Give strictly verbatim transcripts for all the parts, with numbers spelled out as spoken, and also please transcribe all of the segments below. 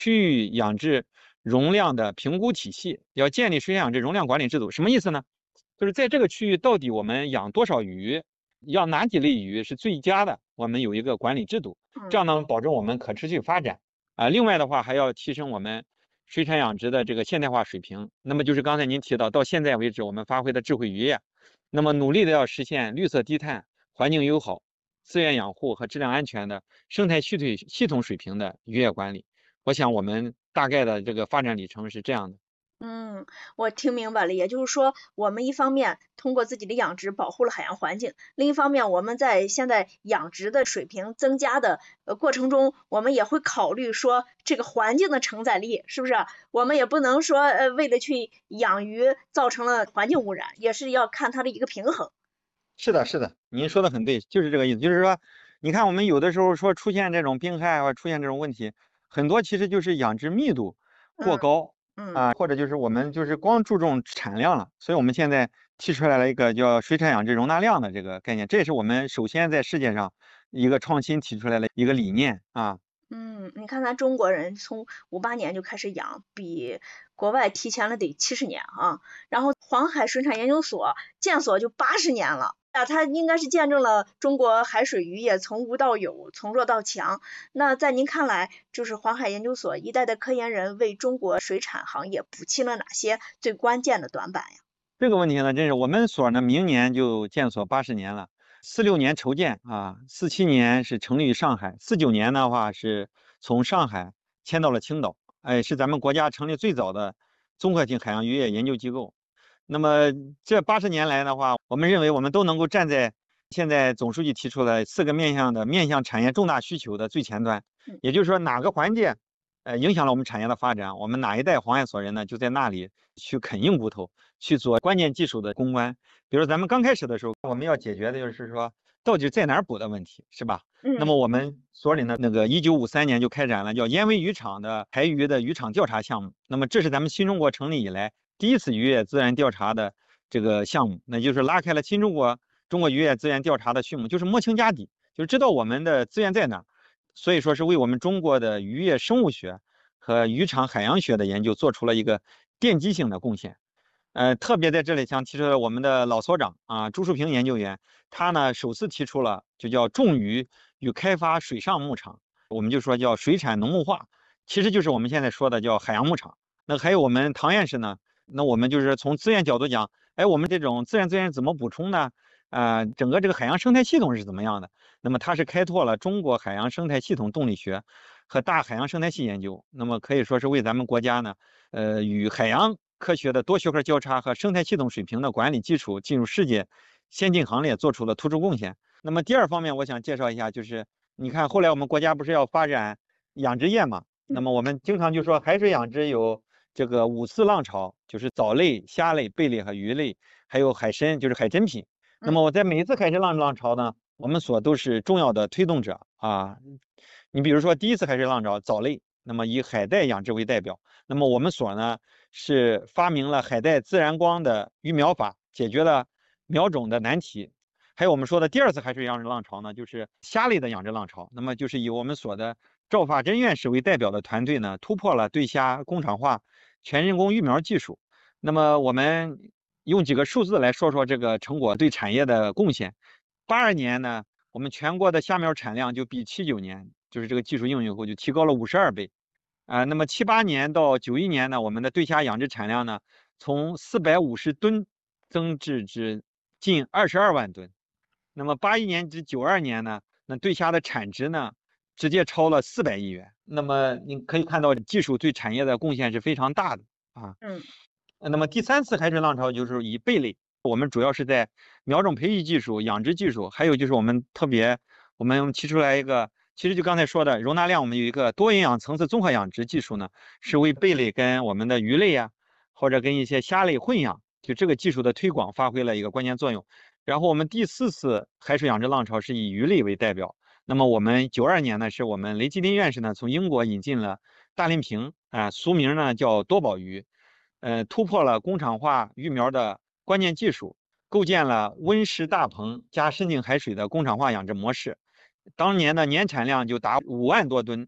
区域养殖容量的评估体系，要建立水产养殖容量管理制度。什么意思呢？就是在这个区域到底我们养多少鱼，养哪几类鱼是最佳的，我们有一个管理制度，这样呢保证我们可持续发展啊。另外的话还要提升我们水产养殖的这个现代化水平。那么就是刚才您提到，到现在为止我们发挥的智慧渔业，那么努力的要实现绿色低碳、环境友好、资源养护和质量安全的生态系统系统水平的渔业管理。我想我们大概的这个发展里程是这样的。 嗯，我听明白了，也就是说，我们一方面通过自己的养殖保护了海洋环境，另一方面我们在现在养殖的水平增加的呃过程中，我们也会考虑说这个环境的承载力是不是？我们也不能说呃为了去养鱼造成了环境污染，也是要看它的一个平衡。 是的，是的，您说的很对，就是这个意思。就是说，你看我们有的时候说出现这种病害或出现这种问题，很多其实就是养殖密度过嗯高嗯啊，或者就是我们就是光注重产量了。所以我们现在提出来了一个叫水产养殖容纳量的这个概念，这也是我们首先在世界上一个创新提出来的一个理念啊。 嗯，你看咱中国人从五八年就开始养，比国外提前了得七十年啊。然后黄海水产研究所建所就八十年了啊，它应该是见证了中国海水渔业从无到有，从弱到强。那在您看来，就是黄海研究所一代的科研人为中国水产行业补齐了哪些最关键的短板呀？ 这个问题呢，真是我们所呢明年就建所八十年了。四六年筹建啊，四七年是成立于上海，四九年的话是从上海迁到了青岛，哎，是咱们国家成立最早的综合性海洋渔业研究机构。那么这八十年来的话，我们认为我们都能够站在现在总书记提出了四个面向的面向产业重大需求的最前端，也就是说哪个环节呃影响了我们产业的发展，我们哪一代黄海所人呢就在那里去啃硬骨头，去做关键技术的攻关。比如咱们刚开始的时候，我们要解决的就是说到底在哪儿补的问题，是吧？那嗯么我们所里呢，那个一九五三年就开展了叫烟威渔场的海鱼的渔场调查项目。那么这是咱们新中国成立以来第一次渔业资源调查的这个项目，那就是拉开了新中国中国渔业资源调查的序幕，就是摸清家底，就是知道我们的资源在哪儿。所以说是为我们中国的渔业生物学和渔场海洋学的研究做出了一个奠基性的贡献。呃，特别在这里想提出我们的老所长啊，朱树平研究员，他呢首次提出了就叫种鱼与开发水上牧场，我们就说叫水产农牧化，其实就是我们现在说的叫海洋牧场。那还有我们唐院士呢，那我们就是从资源角度讲，哎，我们这种自然资源怎么补充呢？呃，整个这个海洋生态系统是怎么样的？那么他是开拓了中国海洋生态系统动力学和大海洋生态系研究，那么可以说是为咱们国家呢，呃，与海洋科学的多学科交叉和生态系统水平的管理基础进入世界先进行列做出了突出贡献。那么第二方面，我想介绍一下，就是你看后来我们国家不是要发展养殖业嘛？那么我们经常就说海水养殖有这个五次浪潮，就是藻类、虾类、贝类和鱼类，还有海参，就是海珍品。那么我在每一次海参浪浪潮呢，我们所都是重要的推动者啊。你比如说第一次海水浪潮，藻类，那么以海带养殖为代表，那么我们所呢是发明了海带自然光的育苗法，解决了苗种的难题。还有我们说的第二次海水养殖浪潮呢，就是虾类的养殖浪潮，那么就是以我们所的赵发珍院士为代表的团队呢，突破了对虾工厂化全人工育苗技术。那么我们用几个数字来说说这个成果对产业的贡献。八二年呢，我们全国的虾苗产量就比七九年，就是这个技术应用以后就提高了五十二倍。啊、呃，那么七八年到九一年呢，我们的对虾养殖产量呢，从四百五十吨增至至近二十二万吨。那么八一年至九二年呢，那对虾的产值呢，直接超了四百亿元。那么你可以看到，技术对产业的贡献是非常大的啊。 嗯那么第三次海水浪潮就是以贝类，我们主要是在苗种培育技术、养殖技术，还有就是我们特别我们提出来一个，其实就刚才说的容纳量，我们有一个多营养层次综合养殖技术呢，是为贝类跟我们的鱼类呀、啊，或者跟一些虾类混养，就这个技术的推广发挥了一个关键作用。然后我们第四次海水养殖浪潮是以鱼类为代表，那么我们九二年呢，是我们雷吉林院士呢从英国引进了大鳞平啊、呃，俗名呢叫多宝鱼。呃，突破了工厂化育苗的关键技术，构建了温室大棚加深井海水的工厂化养殖模式。当年的年产量就达五万多吨，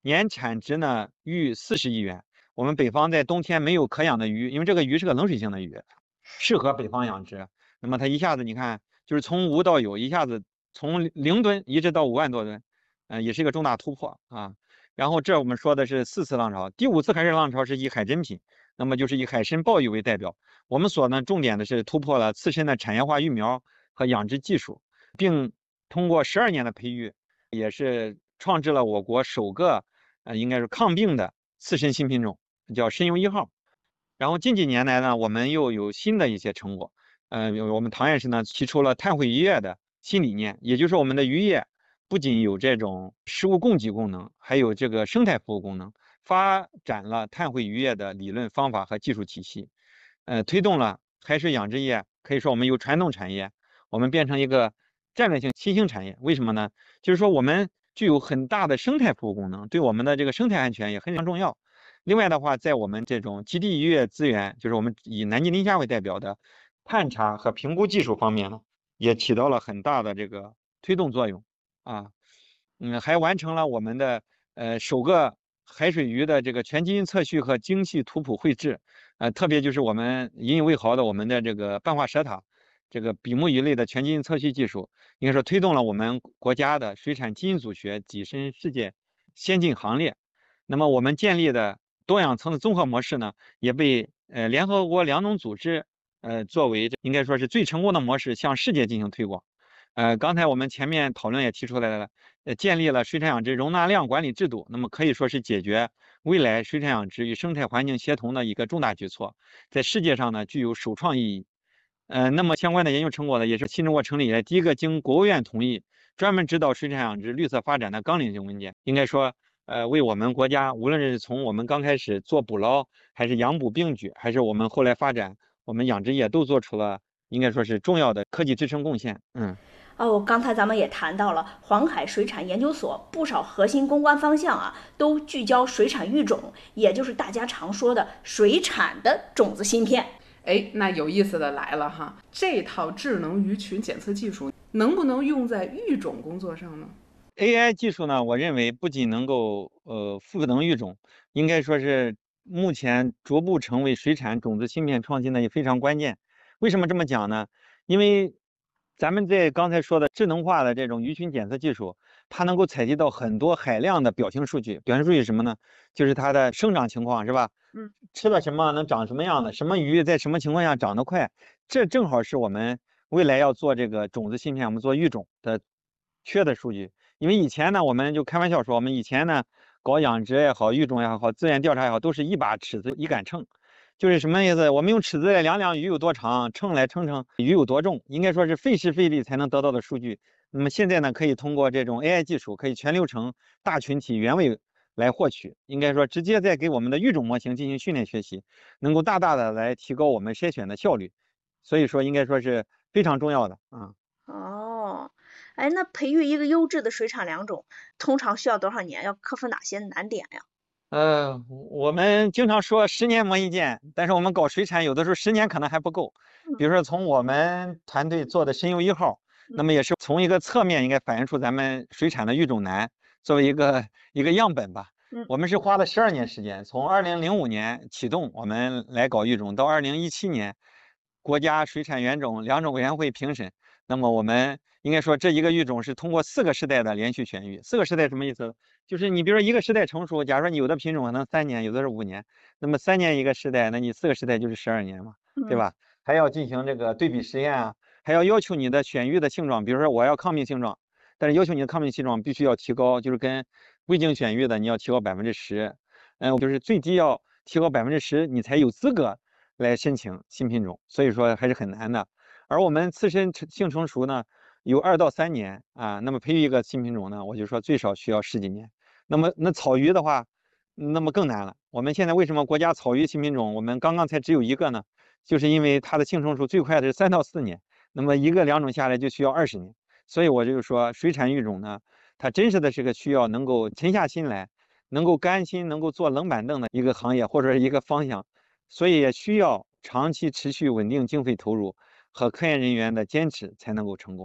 年产值呢逾四十亿元。我们北方在冬天没有可养的鱼，因为这个鱼是个冷水性的鱼，适合北方养殖。那么它一下子你看，就是从无到有，一下子从零吨一直到五万多吨，嗯、呃，也是一个重大突破啊。然后这我们说的是四次浪潮，第五次海参浪潮是以海珍品，那么就是以海参鲍鱼为代表。我们所呢重点的是突破了自身的产业化育苗和养殖技术，并通过十二年的培育，也是创制了我国首个呃应该是抗病的刺参新品种，叫参优一号。然后近几年来呢，我们又有新的一些成果。呃，我们唐院士呢提出了碳汇渔业的新理念，也就是我们的渔业不仅有这种食物供给功能，还有这个生态服务功能，发展了碳汇渔业的理论方法和技术体系，呃，推动了海水养殖业，可以说我们由传统产业，我们变成一个战略性新兴产业。为什么呢？就是说我们具有很大的生态服务功能，对我们的这个生态安全也非常重要。另外的话，在我们这种极地渔业资源，就是我们以南极磷虾为代表的探查和评估技术方面呢，也起到了很大的这个推动作用啊。嗯，还完成了我们的呃首个海水鱼的这个全基因测序和精细图谱绘制，呃，特别就是我们引以为豪的我们的这个半化蛇塔，这个比目鱼类的全基因测序技术，应该说推动了我们国家的水产基因组学跻身世界先进行列。那么我们建立的多养层的综合模式呢，也被呃联合国粮农组织呃作为应该说是最成功的模式向世界进行推广。呃，刚才我们前面讨论也提出来了，呃，建立了水产养殖容纳量管理制度，那么可以说是解决未来水产养殖与生态环境协同的一个重大举措，在世界上呢具有首创意义。呃，那么相关的研究成果呢，也是新中国成立以来第一个经国务院同意，专门指导水产养殖绿色发展的纲领性文件。应该说，呃，为我们国家，无论是从我们刚开始做捕捞，还是养捕并举，还是我们后来发展我们养殖业，都做出了应该说是重要的科技支撑贡献。嗯。 哦，刚才咱们也谈到了黄海水产研究所不少核心攻关方向啊，都聚焦水产育种，也就是大家常说的水产的种子芯片。 哎，那有意思的来了哈，这套智能鱼群检测技术能不能用在育种工作上呢？ A I 技术呢，我认为不仅能够呃赋能育种，应该说是目前逐步成为水产种子芯片创新的也非常关键。为什么这么讲呢？因为咱们在刚才说的智能化的这种鱼群检测技术，它能够采集到很多海量的表情数据。表情数据是什么呢？就是它的生长情况，是吧？ 嗯， 吃了什么，能长什么样的，什么鱼在什么情况下长得快，这正好是我们未来要做这个种子芯片，我们做育种的缺的数据。因为以前呢，我们就开玩笑说，我们以前呢搞养殖也好，育种也好，资源调查也好，都是一把尺子一杆秤，就是什么意思？我们用尺子来量量鱼有多长，秤来称称鱼有多重，应该说是费时费力才能得到的数据。那么现在呢，可以通过这种 A I 技术，可以全流程、大群体、原位来获取，应该说直接在给我们的育种模型进行训练学习，能够大大的来提高我们筛选的效率。所以说，应该说是非常重要的啊。 哦，哎，那培育一个优质的水产良种，通常需要多少年？要克服哪些难点呀？ 呃，我们经常说十年磨一剑，但是我们搞水产有的时候十年可能还不够。比如说从我们团队做的参优一号，那么也是从一个侧面应该反映出咱们水产的育种难，作为一个一个样本吧。 嗯， 我们是花了十二年时间，从二零零五年启动我们来搞育种，到二零一七年国家水产原种两种委员会评审。那么我们应该说这一个育种是通过四个时代的连续选育。四个时代什么意思？就是你比如说一个时代成熟，假如说你有的品种可能三年，有的是五年，那么三年一个时代，那你四个时代就是十二年嘛，对吧？还要进行这个对比实验啊，还要要求你的选育的性状，比如说我要抗病性状，但是要求你的抗病性状必须要提高，就是跟未经选育的你要提高百分之十，嗯，就是最低要提高百分之十，你才有资格来申请新品种，所以说还是很难的。而我们自身性成熟呢，有二到三年啊，那么培育一个新品种呢，我就说最少需要十几年。那么那草鱼的话，那么更难了。我们现在为什么国家草鱼新品种我们刚刚才只有一个呢？就是因为它的性成熟最快的是三到四年，那么一个两种下来就需要二十年。所以我就说，水产育种呢，它真实的是个需要能够沉下心来，能够甘心，能够坐冷板凳的一个行业或者是一个方向，所以也需要长期持续稳定经费投入和科研人员的坚持才能够成功。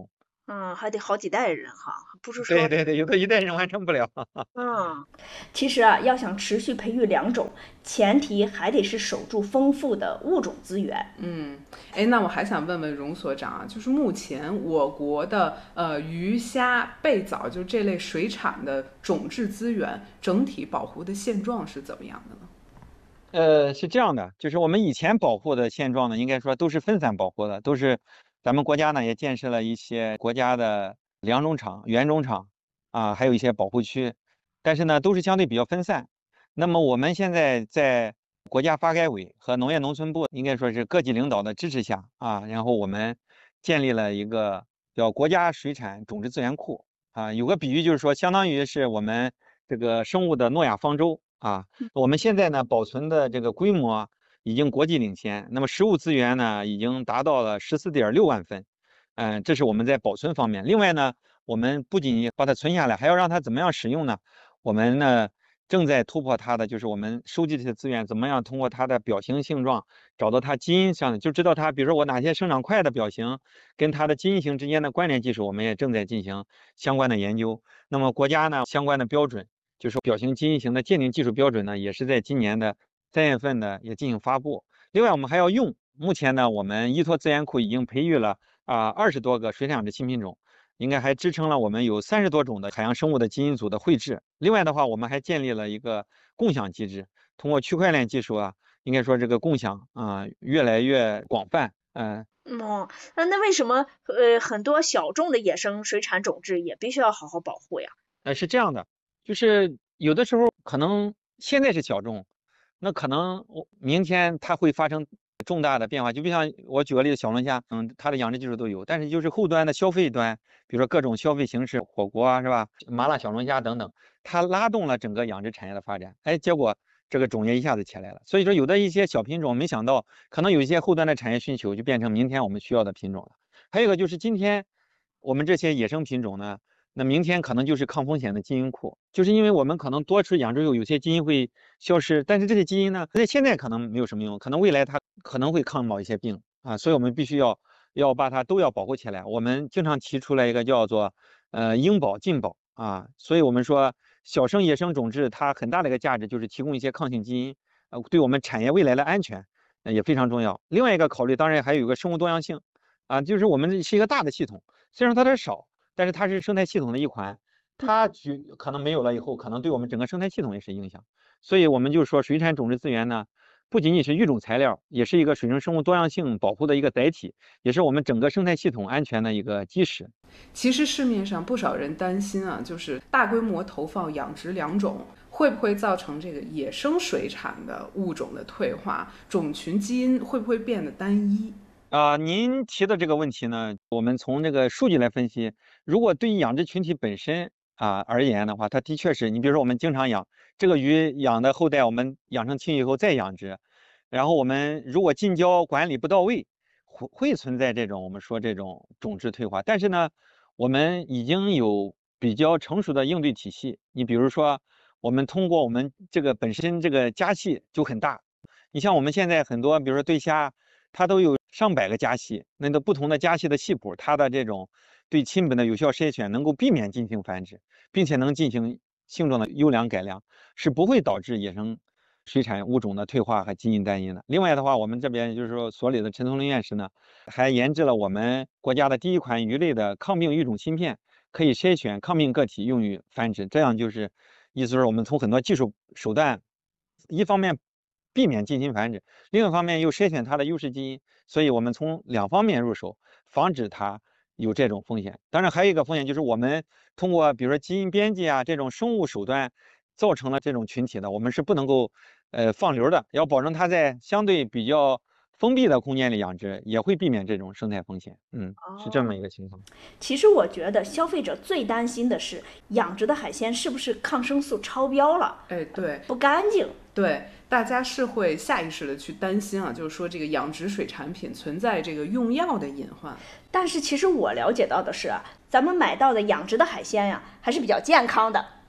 嗯，还得好几代人哈，不是说。 对对对，有的一代人完成不了。 嗯，其实啊，要想持续培育良种，前提还得是守住丰富的物种资源。 嗯，哎，那我还想问问荣所长啊，就是目前我国的呃鱼虾贝藻就这类水产的种质资源整体保护的现状是怎么样的呢？ 呃，是这样的，就是我们以前保护的现状呢，应该说都是分散保护的，都是咱们国家呢也建设了一些国家的良种场、原种场啊，还有一些保护区，但是呢都是相对比较分散。那么我们现在在国家发改委和农业农村部应该说是各级领导的支持下啊，然后我们建立了一个叫国家水产种质资源库啊，有个比喻就是说，相当于是我们这个生物的诺亚方舟啊。我们现在呢保存的这个规模已经国际领先，那么食物资源呢已经达到了十四点六万份，嗯、呃，这是我们在保存方面。另外呢，我们不仅把它存下来，还要让它怎么样使用呢？我们呢正在突破它的，就是我们收集这些资源，怎么样通过它的表型性状找到它基因上的，就知道它，比如说我哪些生长块的表型跟它的基因型之间的关联技术，我们也正在进行相关的研究。那么国家呢相关的标准，就是表型基因型的鉴定技术标准呢，也是在今年的三月份呢也进行发布。另外我们还要用，目前呢我们依托资源库已经培育了啊二十多个水产养殖新品种。应该还支撑了我们有三十多种的海洋生物的基因组的绘制。另外的话，我们还建立了一个共享机制，通过区块链技术啊，应该说这个共享啊、呃、越来越广泛。嗯、 呃，哦，那那为什么呃很多小众的野生水产种质也必须要好好保护呀？ 呃，是这样的，就是有的时候可能现在是小众，那可能我明天它会发生重大的变化。就比像我举个例子，小龙虾，嗯，它的养殖技术都有，但是就是后端的消费端，比如说各种消费形式，火锅啊，是吧？麻辣小龙虾等等，它拉动了整个养殖产业的发展，哎，结果这个种业一下子起来了。所以说，有的一些小品种，没想到可能有一些后端的产业需求，就变成明天我们需要的品种了。还有一个就是今天我们这些野生品种呢。那明天可能就是抗风险的基因库，就是因为我们可能多次养殖后，有些基因会消失，但是这些基因呢，在现在可能没有什么用，可能未来它可能会抗某一些病啊，所以我们必须要要把它都要保护起来。我们经常提出来一个叫做呃应保尽保啊，所以我们说小生野生种质它很大的一个价值就是提供一些抗性基因，呃，对我们产业未来的安全呃也非常重要。另外一个考虑，当然还有一个生物多样性啊，就是我们是一个大的系统，虽然它的少。但是它是生态系统的一环，它举可能没有了以后，可能对我们整个生态系统也是影响。所以我们就说，水产种质资源呢，不仅仅是育种材料，也是一个水生生物多样性保护的一个载体，也是我们整个生态系统安全的一个基石。 其实市面上不少人担心啊，就是大规模投放养殖良种，会不会造成这个野生水产的物种的退化，种群基因会不会变得单一？ 啊、呃，您提的这个问题呢，我们从这个数据来分析，如果对于养殖群体本身啊而言的话，它的确是你比如说我们经常养这个鱼养的后代，我们养成群以后再养殖，然后我们如果近郊管理不到位，会会存在这种我们说这种种质退化。但是呢，我们已经有比较成熟的应对体系。你比如说，我们通过我们这个本身这个家系就很大，你像我们现在很多，比如说对虾。它都有上百个家系，那个不同的家系的系谱，它的这种对亲本的有效筛选，能够避免进行繁殖，并且能进行性状的优良改良，是不会导致野生水产物种的退化和基因单一的。另外的话，我们这边就是说所里的陈松林院士呢，还研制了我们国家的第一款鱼类的抗病育种芯片，可以筛选抗病个体用于繁殖。这样就是意思是我们从很多技术手段，一方面避免近亲繁殖，另一方面又筛选它的优势基因，所以我们从两方面入手，防止它有这种风险。当然还有一个风险就是我们通过比如说基因编辑啊这种生物手段造成了这种群体的，我们是不能够呃放流的，要保证它在相对比较封闭的空间里养殖，也会避免这种生态风险。嗯，是这么一个情况。 其实我觉得消费者最担心的是养殖的海鲜是不是抗生素超标了， 哎，对， 不干净。 对，大家是会下意识的去担心啊，就是说这个养殖水产品存在这个用药的隐患。 但是其实我了解到的是啊，咱们买到的养殖的海鲜呀，还是比较健康的。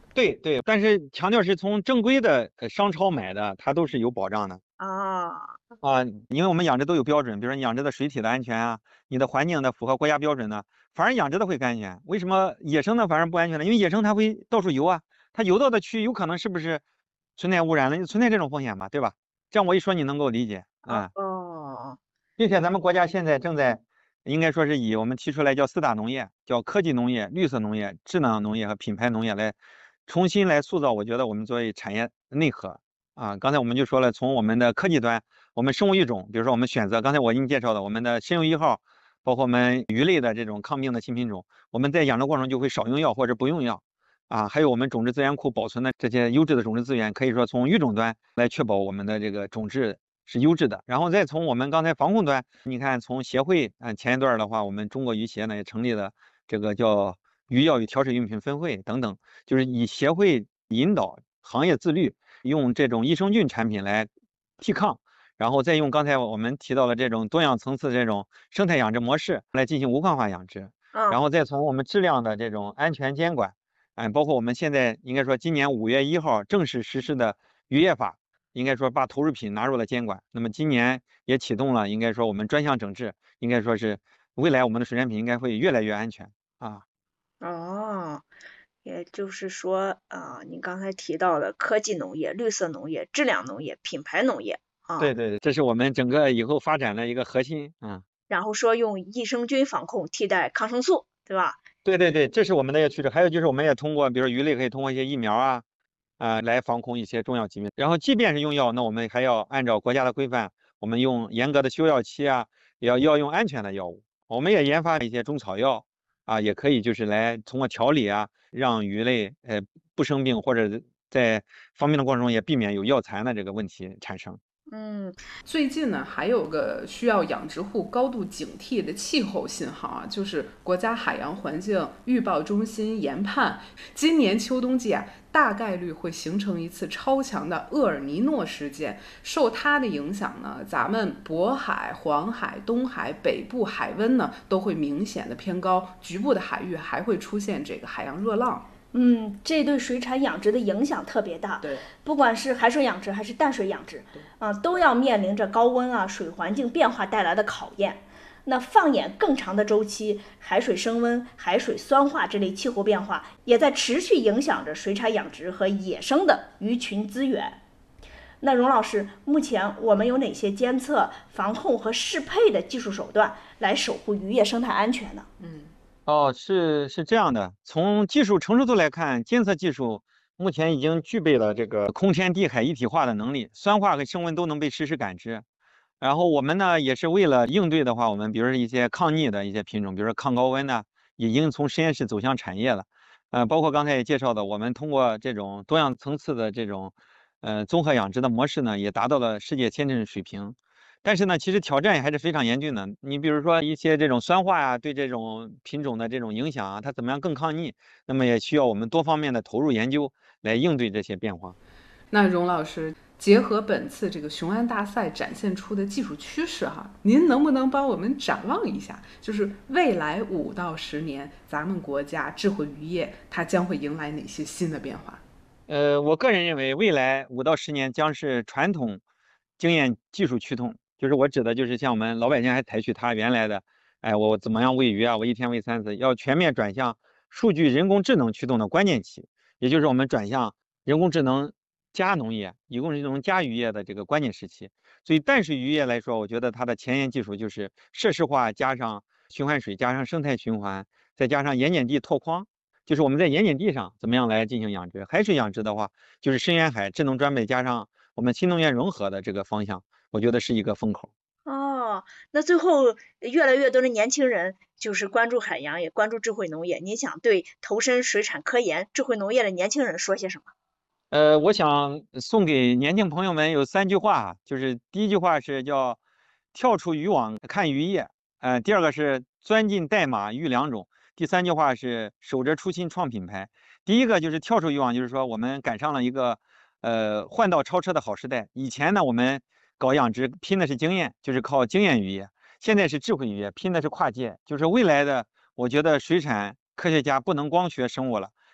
对对，但是强调是从正规的呃商超买的，它都是有保障的。 啊。 啊，因为我们养殖都有标准，比如说你养殖的水体的安全啊，你的环境的符合国家标准的，反而养殖的会更安全。为什么野生的反而不安全呢？因为野生它会到处游啊，它游到的区域有可能是不是存在污染了，存在这种风险嘛，对吧？这样我一说你能够理解啊。 哦。 并且咱们国家现在正在，应该说是以我们提出来叫四大农业，叫科技农业、绿色农业、智能农业和品牌农业来重新来塑造。我觉得我们作为产业内核啊，刚才我们就说了，从我们的科技端，我们生物育种，比如说我们选择刚才我给你介绍的我们的参游一号，包括我们鱼类的这种抗病的新品种，我们在养殖过程中就会少用药或者不用药。啊，还有我们种质资源库保存的这些优质的种质资源，可以说从育种端来确保我们的这个种质是优质的。然后再从我们刚才防控端，你看从协会，嗯，前一段的话，我们中国渔协呢也成立了这个叫渔药与调水用品分会等等，就是以协会引导行业自律，用这种益生菌产品来替抗，然后再用刚才我们提到的这种多样层次这种生态养殖模式来进行无框化养殖，然嗯。 后再从我们质量的这种安全监管。嗯，包括我们现在应该说今年五月一号正式实施的渔业法，应该说把投入品纳入了监管。那么今年也启动了，应该说我们专项整治，应该说是未来我们的水产品应该会越来越安全啊。 哦，也就是说，啊，您刚才提到的科技农业、绿色农业、质量农业、品牌农业啊， 对对对，这是我们整个以后发展的一个核心啊。 然后说用益生菌防控替代抗生素，对吧？ 对对对，这是我们的一个趋势。还有就是我们也通过，比如说鱼类可以通过一些疫苗啊，啊、来防控一些重要疾病。然后即便是用药，那我们还要按照国家的规范，我们用严格的休药期啊，也要要用安全的药物。我们也研发一些中草药啊，也可以就是来通过调理啊，让鱼类呃不生病，或者在方便的过程中也避免有药残的这个问题产生。 嗯。 最近呢，还有个需要养殖户高度警惕的气候信号啊，就是国家海洋环境预报中心研判，今年秋冬季啊，大概率会形成一次超强的厄尔尼诺事件。受它的影响呢，咱们渤海、黄海、东海、北部海温呢都会明显的偏高，局部的海域还会出现这个海洋热浪。 嗯，这对水产养殖的影响特别大。 对， 不管是海水养殖还是淡水养殖，啊，都要面临着高温啊、水环境变化带来的考验。那放眼更长的周期，海水升温、海水酸化这类气候变化，也在持续影响着水产养殖和野生的鱼群资源。那荣老师，目前我们有哪些监测、防控和适配的技术手段来守护渔业生态安全呢？ 嗯。 哦，是是这样的，从技术成熟度来看，监测技术目前已经具备了这个空天地海一体化的能力，酸化和升温都能被实时感知。然后我们呢，也是为了应对的话，我们比如说一些抗逆的一些品种，比如说抗高温的，已经从实验室走向产业了。呃，包括刚才也介绍的，我们通过这种多样层次的这种呃综合养殖的模式呢，也达到了世界先进水平。但是呢，其实挑战也还是非常严峻的。你比如说一些这种酸化呀、对这种品种的这种影响啊，它怎么样更抗逆？那么也需要我们多方面的投入研究来应对这些变化。 那荣老师，结合本次这个雄安大赛展现出的技术趋势哈，您能不能帮我们展望一下，就是未来五到十年，咱们国家智慧渔业它将会迎来哪些新的变化？ 呃，我个人认为，未来五到十年将是传统经验技术驱动，就是我指的就是像我们老百姓还采取他原来的，哎，我怎么样喂鱼啊，我一天喂三次，要全面转向数据人工智能驱动的关键期，也就是我们转向人工智能加农业、人工智能加渔业的这个关键时期。所以淡水渔业来说，我觉得它的前沿技术就是设施化加上循环水加上生态循环，再加上盐碱地拓荒。就是我们在盐碱地上怎么样来进行养殖，海水养殖的话，就是深远海智能装备加上我们新能源融合的这个方向，我觉得是一个风口。 哦，那最后越来越多的年轻人就是关注海洋，也关注智慧农业。您想对投身水产科研、智慧农业的年轻人说些什么？ 呃，我想送给年轻朋友们有三句话，就是第一句话是叫跳出渔网看渔业，呃，第二个是钻进代码育良种，第三句话是守着初心创品牌。第一个就是跳出渔网，就是说我们赶上了一个呃换道超车的好时代。以前呢，我们搞养殖拼的是经验，就是靠经验渔业；现在是智慧渔业，拼的是跨界。就是未来的，我觉得水产科学家不能光学生物了，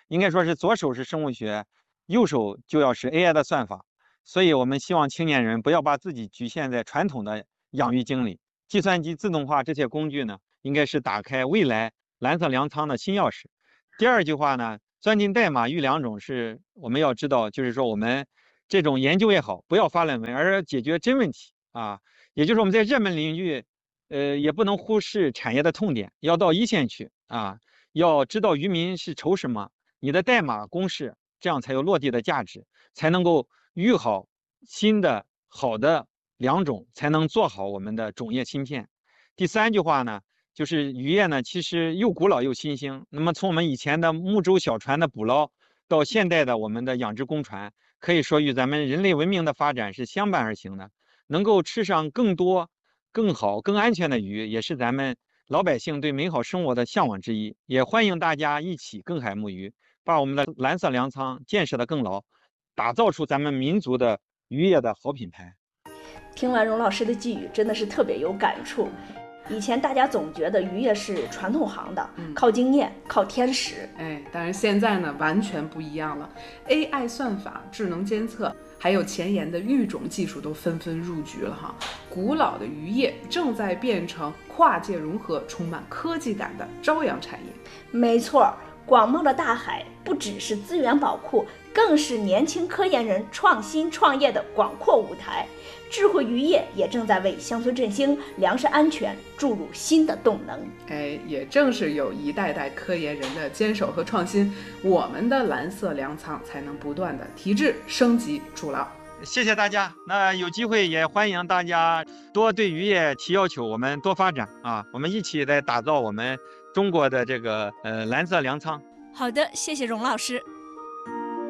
应该说是左手是生物学，右手就要是 A I 的算法。所以我们希望青年人不要把自己局限在传统的养育经历，计算机自动化这些工具呢，应该是打开未来蓝色粮仓的新钥匙。第二句话呢，钻进代码育两种是我们要知道，就是说我们这种研究也好，不要发论文，而解决真问题啊。也就是我们在热门领域，呃，也不能忽视产业的痛点，要到一线去啊，要知道渔民是愁什么，你的代码公式，这样才有落地的价值，才能够育好新的好的良种，才能做好我们的种业芯片。第三句话呢，就是渔业呢，其实又古老又新兴。那么从我们以前的木舟小船的捕捞，到现代的我们的养殖工船，可以说与咱们人类文明的发展是相伴而行的。能够吃上更多、更好、更安全的鱼，也是咱们老百姓对美好生活的向往之一。也欢迎大家一起耕海牧渔，把我们的蓝色粮仓建设得更牢，打造出咱们民族的渔业的好品牌。 听完荣老师的寄语，真的是特别有感触。以前大家总觉得渔业是传统行的， 嗯、 靠经验，靠天时。 哎，但是现在呢，完全不一样了。A I 算法、智能监测，还有前沿的育种技术都纷纷入局了哈。古老的渔业正在变成跨界融合、充满科技感的朝阳产业。 没错，广袤的大海不只是资源宝库，更是年轻科研人创新创业的广阔舞台。智慧渔业也正在为乡村振兴、粮食安全注入新的动能。 哎，也正是有一代代科研人的坚守和创新，我们的蓝色粮仓才能不断的提质、升级、筑牢。 谢谢大家，那有机会也欢迎大家多对渔业提要求，我们多发展啊，我们一起来打造我们中国的这个呃蓝色粮仓。 好的，谢谢荣老师。